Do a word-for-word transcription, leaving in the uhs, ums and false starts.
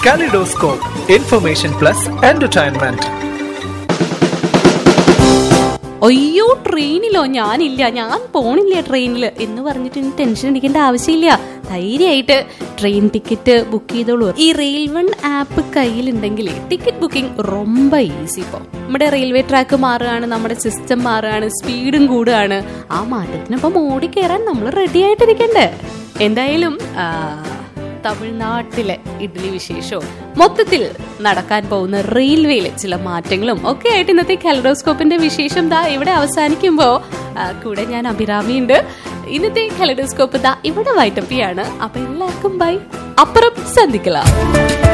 Kaleidoscope, information plus entertainment. അയ്യോ, ട്രെയിനിലോ? ഞാനില്ല, ഞാൻ പോണില്ല ട്രെയിനിൽ എന്ന് പറഞ്ഞിട്ട് ഇനി ടെൻഷൻ അടിക്കേണ്ട ആവശ്യമില്ല. ധൈര്യമായിട്ട് ട്രെയിൻ ടിക്കറ്റ് ബുക്ക് ചെയ്തോളൂ. ഈ റെയിൽവൺ ആപ്പ് കയ്യിലുണ്ടെങ്കിൽ ടിക്കറ്റ് ബുക്കിംഗ് ரொம்ப ഈസി. ഇപ്പോൾ നമ്മുടെ റെയിൽവേ ട്രാക്ക് മാറുകയാണ്, നമ്മുടെ സിസ്റ്റം മാറുകയാണ്, സ്പീഡും കൂടുകയാണ്. ആ മാറ്റത്തിനൊപ്പം ഓടി കയറാൻ നമ്മൾ റെഡി ആയിട്ടിരിക്കണ്ടേ? എന്തായാലും തമിഴ്നാട്ടിലെ ഇഡ്ഡലി വിശേഷവും മൊത്തത്തിൽ നടക്കാൻ പോകുന്ന റെയിൽവേയിലെ ചില മാറ്റങ്ങളും ഒക്കെ ആയിട്ട് ഇന്നത്തെ കലഡോസ്കോപ്പിന്റെ വിശേഷം ദാ ഇവിടെ അവസാനിക്കുമ്പോ കൂടെ ഞാൻ അഭിരാമിയുണ്ട്. ഇന്നത്തെ കലഡോസ്കോപ്പ് ദാ ഇവിടെ വൈറ്റപ്പിയാണ്. അപ്പൊ എല്ലാവർക്കും ബൈ, അപ്പുറം സന്ധിക്കലാം.